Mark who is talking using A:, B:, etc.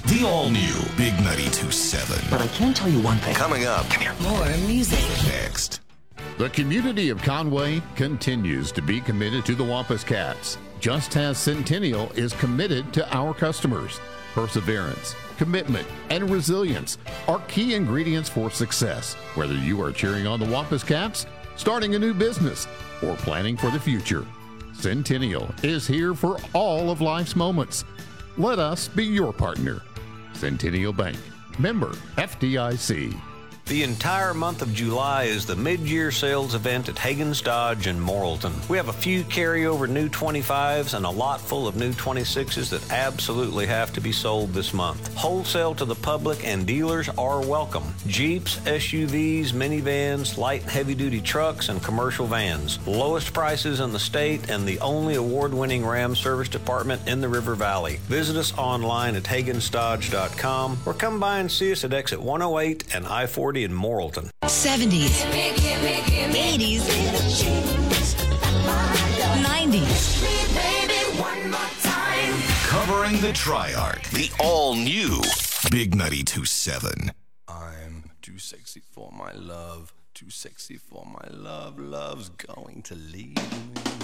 A: The all-new Big 92.7.
B: But I can tell you one thing.
A: Coming up.
B: Come here.
C: More music.
A: Next.
D: The community of Conway continues to be committed to the Wampus Cats, just as Centennial is committed to our customers. Perseverance, commitment, and resilience are key ingredients for success, whether you are cheering on the Wampus Cats, starting a new business, or planning for the future. Centennial is here for all of life's moments. Let us be your partner. Centennial Bank, member FDIC.
E: The entire month of July is the mid-year sales event at Hagen's Dodge in Morrilton. We have a few carryover new 25s and a lot full of new 26s that absolutely have to be sold this month. Wholesale to the public and dealers are welcome. Jeeps, SUVs, minivans, light and heavy-duty trucks, and commercial vans. Lowest prices in the state and the only award-winning Ram service department in the River Valley. Visit us online at HagensDodge.com or come by and see us at exit 108 and I-40 in Morrilton.
C: 70s, 80s, 90s.
A: Covering the Triarch. The all-new Big 92.7.
F: I'm too sexy for my love. Too sexy for my love. Love's going to leave me.